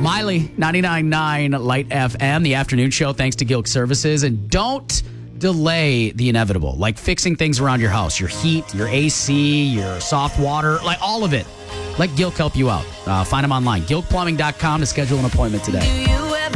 Miley, 99.9 Light FM, the afternoon show, thanks to Gilk Services. And don't delay the inevitable, like fixing things around your house, your heat, your AC, your soft water, like all of it. Let Gilk help you out. Find them online, gilkplumbing.com to schedule an appointment today.